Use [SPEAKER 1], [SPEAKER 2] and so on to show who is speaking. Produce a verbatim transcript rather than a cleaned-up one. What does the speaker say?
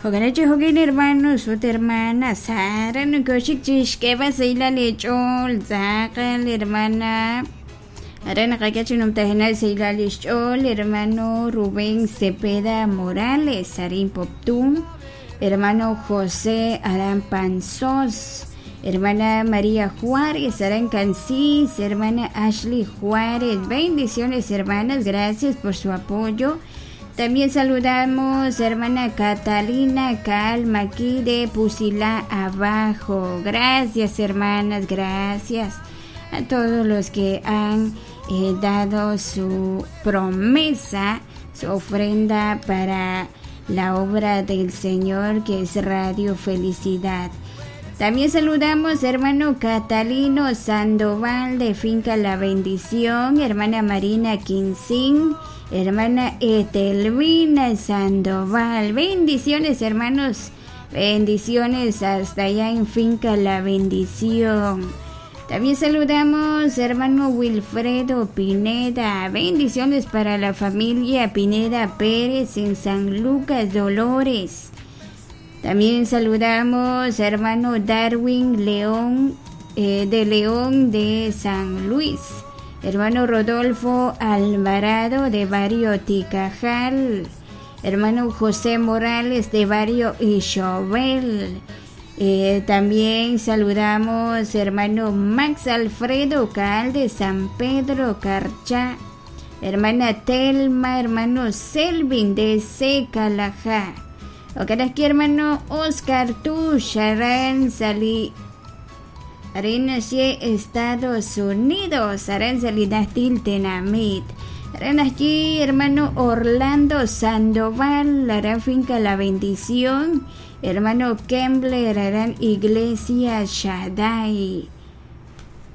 [SPEAKER 1] Hogarachi Hogin hermano, su hermana Sara, no cochic que va a ser la lechol, Zaca, la hermana Arana Kakachi Tajena Seila Lechol, hermano Rubén Cepeda Morales, Sarín Poptum, hermano José Arán Panzos, hermana María Juárez, Arán Cancís, hermana Ashley Juárez. Bendiciones, hermanas, gracias por su apoyo. También saludamos hermana Catalina Calma aquí de Pusilá Abajo. Gracias, hermanas, gracias a todos los que han eh, dado su promesa, su ofrenda para la obra del Señor, que es Radio Felicidad. También saludamos hermano Catalino Sandoval de Finca La Bendición, hermana Marina Quincín, hermana Etelvina Sandoval. Bendiciones, hermanos, bendiciones hasta allá en Finca La Bendición. También saludamos hermano Wilfredo Pineda. Bendiciones para la familia Pineda Pérez en San Lucas Dolores. También saludamos hermano Darwin León eh, de León de San Luis, hermano Rodolfo Alvarado de Barrio Ticajal, hermano José Morales de Barrio Ixobel. Eh, también saludamos hermano Max Alfredo Cal de San Pedro Carchá, hermana Telma, hermano Selvin de Secalajá. Okaraski hermano Oscar Tush, Aranzali, Arenashi, Estados Unidos, Aranzali Nastil Tenamit. Aranaki hermano Orlando Sandoval, Aran Finca La Bendición, hermano Kembler, Aran Iglesia Shaddai.